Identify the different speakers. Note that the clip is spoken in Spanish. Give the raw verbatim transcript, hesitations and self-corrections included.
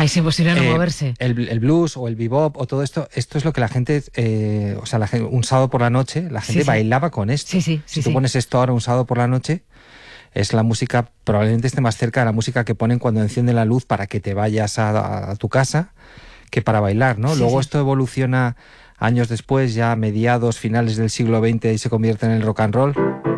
Speaker 1: Ay, es imposible no
Speaker 2: eh,
Speaker 1: moverse.
Speaker 2: El, el blues o el bebop o todo esto, esto es lo que la gente, eh, o sea, la gente, un sábado por la noche, la gente
Speaker 1: Sí, sí.
Speaker 2: bailaba con esto.
Speaker 1: Sí, sí,
Speaker 2: si
Speaker 1: sí,
Speaker 2: tú
Speaker 1: sí.
Speaker 2: pones esto ahora un sábado por la noche, es la música, probablemente esté más cerca de la música que ponen cuando encienden la luz para que te vayas a, a, a tu casa, que para bailar, ¿no?
Speaker 1: Sí,
Speaker 2: Luego
Speaker 1: sí.
Speaker 2: esto evoluciona años después, ya mediados, finales del siglo veinte, y se convierte en el rock and roll.